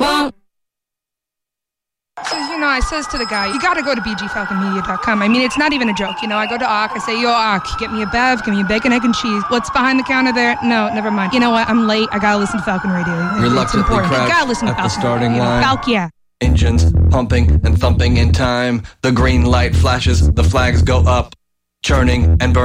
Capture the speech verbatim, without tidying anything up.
won't. So, you know, I says to the guy, you got to go to b g falcon media dot com. I mean, it's not even a joke. You know, I go to A K, I say, yo, A K, get me a bev, give me a bacon, egg, and cheese. What's behind the counter there? No, never mind. You know what? I'm late. I got to listen to Falcon Radio. It's important. I got to listen to at the Falcon starting Radio. line. Falcon, yeah. Engines pumping and thumping in time. The green light flashes, the flags go up, churning and burning.